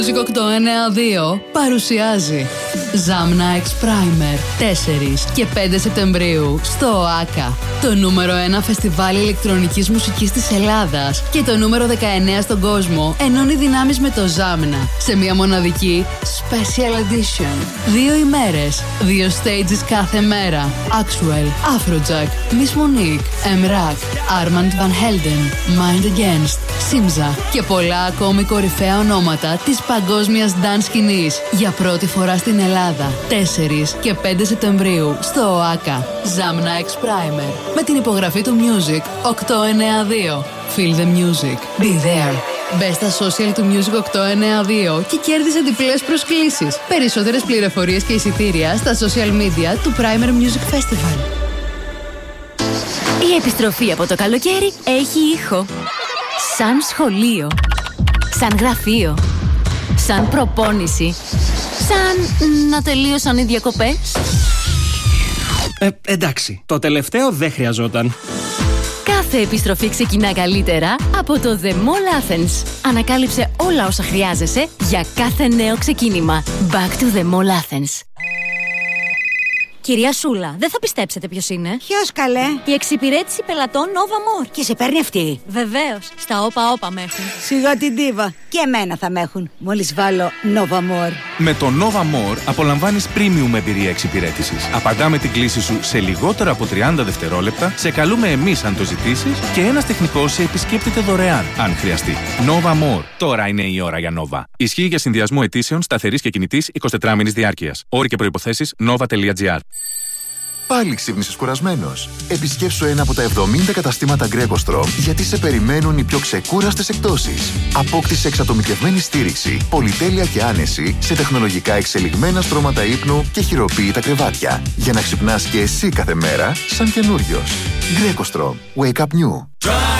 Music 892 παρουσιάζει Zamna X Primer 4 και 5 Σεπτεμβρίου στο ΟΑΚΑ. Το νούμερο 1 φεστιβάλ ηλεκτρονικής μουσικής της Ελλάδας και το νούμερο 19 στον κόσμο ενώνει δυνάμεις με το Zamna σε μια μοναδική Special Edition. 2 ημέρες, 2 stages κάθε μέρα. Axwell, Afrojack, Miss Monique, Emrak, Armand Van Helden, Mind Against, Simza και πολλά ακόμη κορυφαία ονόματα της παγκόσμιας dance σκηνής για πρώτη φορά στην Ελλάδα. 4 και 5 Σεπτεμβρίου στο ΟΑΚΑ. Zamna X Primer με την υπογραφή του Music 892. Feel the music. Be there. Μπες στα social του Music 892 και κέρδισε διπλές προσκλήσεις. Περισσότερες πληροφορίες και εισιτήρια στα social media του Primer Music Festival. Η επιστροφή από το καλοκαίρι έχει ήχο. Σαν σχολείο. Σαν γραφείο. Σαν προπόνηση. Σαν να τελείωσαν οι διακοπές. Εντάξει, το τελευταίο δεν χρειαζόταν. Κάθε επιστροφή ξεκινά καλύτερα από το The Mall Athens. Ανακάλυψε όλα όσα χρειάζεσαι για κάθε νέο ξεκίνημα. Back to The Mall Athens. Κυρία Σούλα, δεν θα πιστέψετε ποιος είναι. Ποιος, καλέ? Η εξυπηρέτηση πελατών Nova More. Και σε παίρνει αυτή? Βεβαίως, στα όπα με έχουν. Σιγά την ντίβα. Και εμένα θα με έχουν, μόλις βάλω Nova More. Με το Nova More απολαμβάνεις premium εμπειρία εξυπηρέτησης. Απαντάμε την κλήση σου σε λιγότερο από 30 δευτερόλεπτα, σε καλούμε εμείς αν το ζητήσεις και ένας τεχνικός σε επισκέπτεται δωρεάν, αν χρειαστεί. Nova More. Τώρα είναι η ώρα για Nova. Ισχύει για συνδυασμό αιτήσεων σταθερής και κινητής 24 μήνης διάρκειας. Όροι και προϋποθέσεις nova.gr. Πάλι ξύπνησες κουρασμένος? Επισκέψου ένα από τα 70 καταστήματα Greco-Strom, γιατί σε περιμένουν οι πιο ξεκούραστες εκπτώσεις. Απόκτησε εξατομικευμένη στήριξη, πολυτέλεια και άνεση σε τεχνολογικά εξελιγμένα στρώματα ύπνου και χειροποίητα κρεβάτια. Για να ξυπνάς και εσύ κάθε μέρα σαν καινούριος. Greco-Strom. Wake up new.